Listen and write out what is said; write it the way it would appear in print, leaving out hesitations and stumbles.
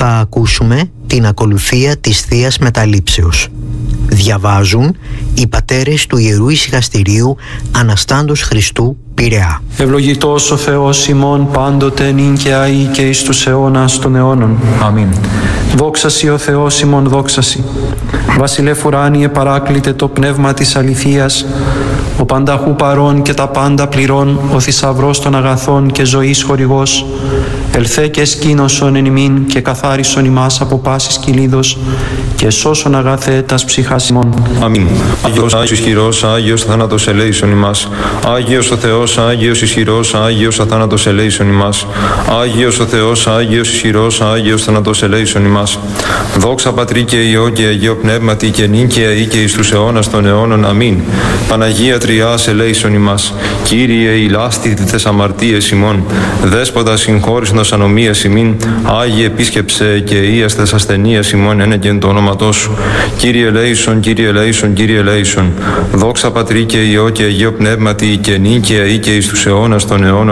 Θα ακούσουμε την ακολουθία της Θείας Μεταλήψεως. Διαβάζουν οι πατέρες του Ιερού Ησυχαστηρίου Αναστάντος Χριστού, Πειραιά. Ευλογητός ο Θεός ημών πάντοτε νυν και αεί και εις τους αιώνας των αιώνων. Αμήν. Δόξα σοι ο Θεός ημών, δόξα σοι. Βασιλεύ ουράνιε παράκλητε το πνεύμα της αληθείας, ο πανταχού παρών και τα πάντα πληρών, ο θησαυρός των αγαθών και ζωής χορηγός, ελθέ και σκήνωσον εν ημίν και καθάρισον ημάς από πάσης κυλίδος και σώσον αγαθέ τας ψυχάς ημών. Αμήν. Άγιος, Άγιος ισχυρός, Άγιος θάνατος ελέησον ημάς. Άγιος ο Θεός, Άγιος ισχυρός, Άγιος αθάνατος ελέησον ημάς. Άγιος ο Θεός, Άγιος ισχυρός, Άγιος θάνατος ελέησον ημάς. Δόξα Πατρί και Υιό και Αγίο Πνεύματι και νυν και αεί και εις τους αιώνας των αιώνων. Αμήν. Παναγία Τριάς ελέησον ημάς. Κύριε ηλάσθητη τες αμαρτίες ημών. Δέσποτα συγχώρησνος ανομίας ημίν. Άγιε επίσκεψε και ίας τες ασθενείας ημών ένεκεν το όνοματό σου. Κύριε ελέησον, Κύριε ελέησον, Κύριε ελέησον. Δόξα Πατρί και Υιό και Αγίο Πνεύματι και νυν και αεί και εις τους αιώνας των αιώνων.